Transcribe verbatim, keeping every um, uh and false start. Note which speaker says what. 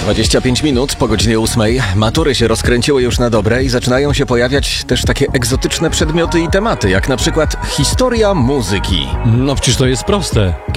Speaker 1: dwadzieścia pięć minut po godzinie ósmej. Matury się rozkręciły już na dobre i zaczynają się pojawiać też takie egzotyczne przedmioty i tematy, jak na przykład historia muzyki.
Speaker 2: No przecież to jest proste.